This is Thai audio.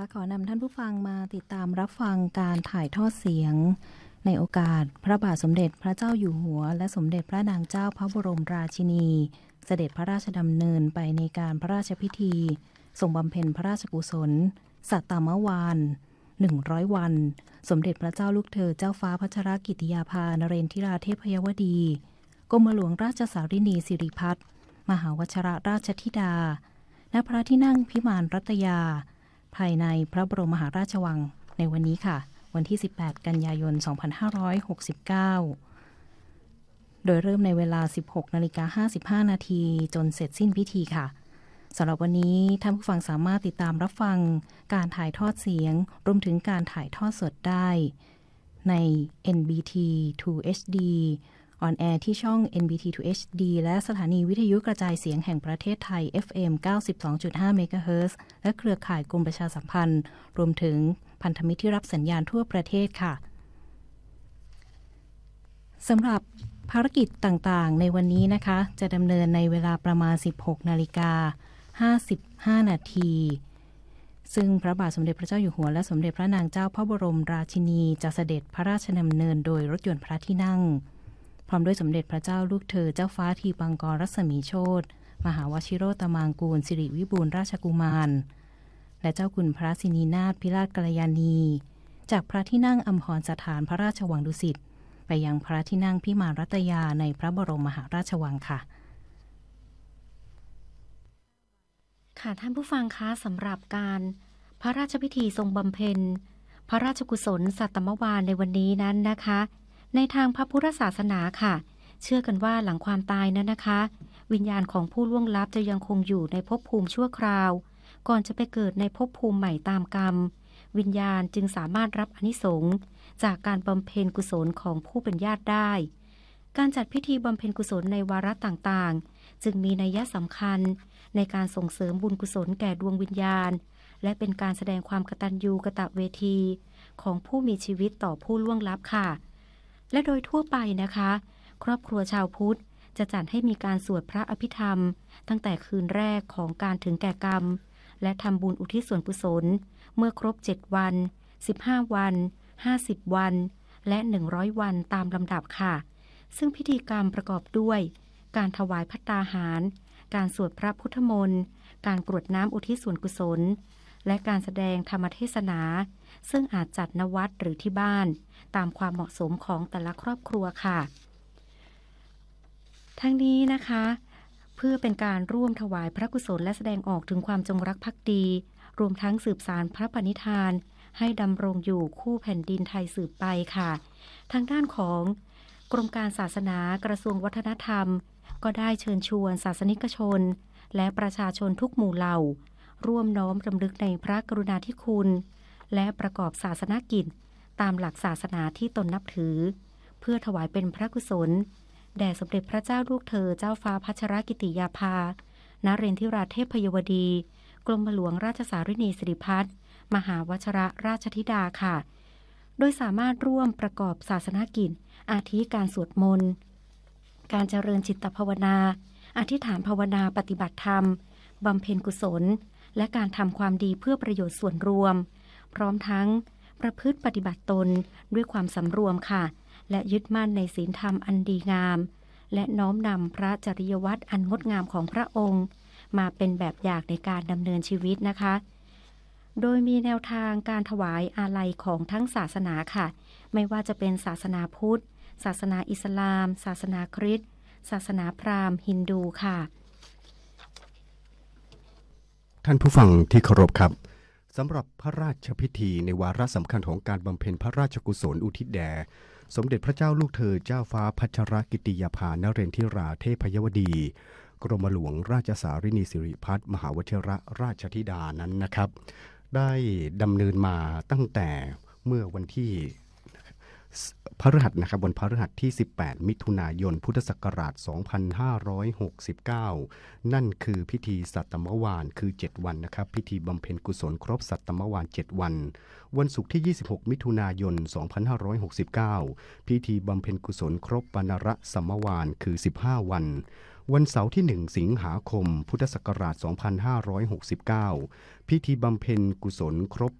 ขอนำท่านผู้ฟังมาติดตามรับฟังการถ่ายทอดเสียงในโอกาสพระบาทสมเด็จพระเจ้าอยู่หัวและสมเด็จพระนางเจ้าพระบรมราชินีเสด็จพระราชดำเนินไปในการพระราชพิธีทรงบำเพ็ญพระราชกุศลสัตตมวาล100 วันสมเด็จพระเจ้าลูกเธอเจ้าฟ้าพัชรกิติยาภานเรนทิราเทพยวดีกรมหลวงราชสารินีสิริพัฒน์มหาวชรราชธิดาณพระที่นั่งพิมานรัตยาภายในพระบรมมหาราชวังในวันนี้ค่ะวันที่18กันยายน2569โดยเริ่มในเวลา 16:55 นาทีจนเสร็จสิ้นพิธีค่ะสำหรับวันนี้ท่านผู้ฟังสามารถติดตามรับฟังการถ่ายทอดเสียงรวมถึงการถ่ายทอดสดได้ใน NBT 2 HDออนแอร์ที่ช่อง NBT 2 HD และสถานีวิทยุกระจายเสียงแห่งประเทศไทย FM 92.5 เมกะเฮิรตซ์และเครือข่ายกรมประชาสัมพันธ์รวมถึงพันธมิตรที่รับสัญญาณทั่วประเทศค่ะสำหรับภารกิจต่างๆในวันนี้นะคะจะดำเนินในเวลาประมาณ 16:55 นาทีซึ่งพระบาทสมเด็จพระเจ้าอยู่หัวและสมเด็จพระนางเจ้าพระบรมราชินีจะเสด็จพระราชดำเนินโดยรถยนต์พระที่นั่งพร้อมด้วยสมเด็จพระเจ้าลูกเธอเจ้าฟ้าทีปังกรรัศมีโชติมหาวชิโรตมางกูลสิริวิบูลย์ราชกุมารและเจ้าคุณพระสินีนาถพิราชกัลยาณีจากพระที่นั่งอัมพรสถานพระราชวังดุสิตไปยังพระที่นั่งพิมานรัตยาในพระบรมมหาราชวังค่ะค่ะท่านผู้ฟังคะสำหรับการพระราชพิธีทรงบำเพ็ญพระราชกุศลสัตตมวาลในวันนี้นั้นนะคะในทางพระพุทธศาสนาค่ะเชื่อกันว่าหลังความตายนั้นนะคะวิญญาณของผู้ล่วงลับจะยังคงอยู่ในภพภูมิชั่วคราวก่อนจะไปเกิดในภพภูมิใหม่ตามกรรมวิญญาณจึงสามารถรับอานิสงส์จากการบำเพ็ญกุศลของผู้เป็นญาติได้การจัดพิธีบำเพ็ญกุศลในวาระต่างๆจึงมีนัยสำคัญในการส่งเสริมบุญกุศลแก่ดวงวิญญาณและเป็นการแสดงความกตัญญูกตเวทีของผู้มีชีวิตต่อผู้ล่วงลับค่ะและโดยทั่วไปนะคะครอบครัวชาวพุทธจะจัดให้มีการสวดพระอภิธรรมตั้งแต่คืนแรกของการถึงแก่กรรมและทำบุญอุทิศส่วนกุศลเมื่อครบ7วัน15วัน50วันและ100วันตามลำดับค่ะซึ่งพิธีกรรมประกอบด้วยการถวายภัตตาหารการสวดพระพุทธมนต์การกรวดน้ำอุทิศส่วนกุศลและการแสดงธรรมเทศนาซึ่งอาจจัดณวัดหรือที่บ้านตามความเหมาะสมของแต่ละครอบครัวค่ะทั้งนี้นะคะเพื่อเป็นการร่วมถวายพระกุศลและแสดงออกถึงความจงรักภักดีรวมทั้งสืบสานพระปณิธานให้ดำรงอยู่คู่แผ่นดินไทยสืบไปค่ะทางด้านของกรมการศาสนากระทรวงวัฒนธรรมก็ได้เชิญชวนศาสนิกชนและประชาชนทุกหมู่เหล่าร่วมน้อมรำลึกในพระกรุณาธิคุณและประกอบศาสนกิจตามหลักศาสนาที่ตนนับถือเพื่อถวายเป็นพระกุศลแด่สมเด็จพระเจ้าลูกเธอเจ้าฟ้าพัชรกิติยาภานเรนทิราเทพยวดีกรมหลวงราชสารินีสิริพัฒน์มหาวชรราชธิดาค่ะโดยสามารถร่วมประกอบศาสนกิจอาทิการสวดมนต์การเจริญจิตภาวนาอธิษฐานภาวนาปฏิบัติธรรมบำเพ็ญกุศลและการทำความดีเพื่อประโยชน์ส่วนรวมพร้อมทั้งประพฤติปฏิบัติตนด้วยความสำรวมค่ะและยึดมั่นในศีลธรรมอันดีงามและน้อมนำพระจริยวัตรอันงดงามของพระองค์มาเป็นแบบอย่างในการดำเนินชีวิตนะคะโดยมีแนวทางการถวายอาลัยของทั้งศาสนาค่ะไม่ว่าจะเป็นศาสนาพุทธศาสนาอิสลามศาสนาคริสต์ศาสนาพราหมณ์ฮินดูค่ะท่านผู้ฟังที่เคารพครับสำหรับพระราชพิธีในวาระสำคัญของการบำเพ็ญพระราชกุศลอุทิศแด่สมเด็จพระเจ้าลูกเธอเจ้าฟ้าพัชรกิติยาภานเรนทิราเทพยวดีกรมหลวงราชสารินีสิริพัฒน์มหาวชิรราชธิดานั้นนะครับได้ดำเนินมาตั้งแต่เมื่อวันที่พฤหัสนะครับวันพฤหัสที่18มิถุนายนพุทธศักราช2569นั่นคือพิธีสัตตมวาลคือ7วันนะครับพิธีบำเพ็ญกุศลครบสัตตมวาล7วันวันศุกร์ที่26มิถุนายน2569พิธีบำเพ็ญกุศลครบปานระสัมมวาลคือ15วันวันเสาร์ที่1สิงหาคมพุทธศักราช2569พิธีบำเพ็ญกุศลครบ